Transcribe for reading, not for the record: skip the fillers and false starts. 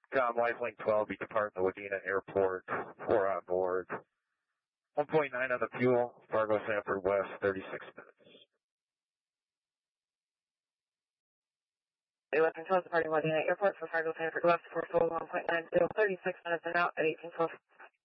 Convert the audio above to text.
Lifelink 12, be departing the Wadena Airport, 4 on board. 1.9 on the fuel, Fargo Sanford West, 36 minutes. Lifelink 12 departing Wadena Airport for Fargo Sanford West for full 1.90, 36 minutes and out at 1812.